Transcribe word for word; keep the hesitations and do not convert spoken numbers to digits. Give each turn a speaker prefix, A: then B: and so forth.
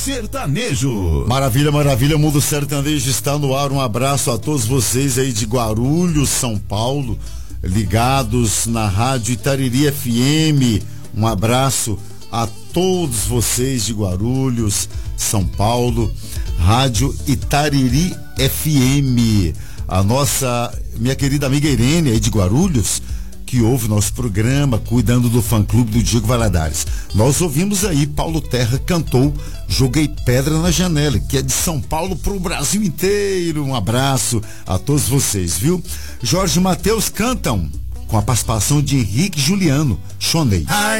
A: Sertanejo.
B: Maravilha, maravilha, Mundo Sertanejo está no ar. Um abraço a todos vocês aí de Guarulhos, São Paulo, ligados na Rádio Itariri F M. Um abraço a todos vocês de Guarulhos, São Paulo, Rádio Itariri F M. A nossa, minha querida amiga Irene aí de Guarulhos, que ouve nosso programa, cuidando do fã-clube do Diego Valadares. Nós ouvimos aí, Paulo Terra cantou Joguei Pedra na Janela, que é de São Paulo pro Brasil inteiro. Um abraço a todos vocês, viu? Jorge e Mateus cantam com a participação de Henrique e Juliano, Chonei.